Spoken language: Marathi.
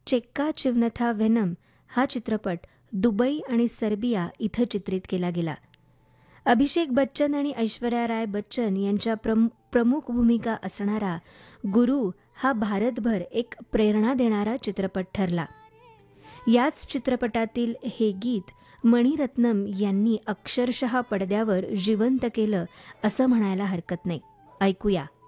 चेक्का चिवनथा व्हेनम हा चित्रपट दुबई आणि सर्बिया इथं चित्रित केला गेला. अभिषेक बच्चन आणि ऐश्वर्या राय बच्चन यांच्या प्रमुख भूमिका असणारा गुरु हा भारतभर एक प्रेरणा देणारा चित्रपट ठरला. याच चित्रपटातील हे गीत मणिरत्नम यांनी अक्षरशः पडद्यावर जिवंत केलं असं म्हणायला हरकत नाही. ऐकूया.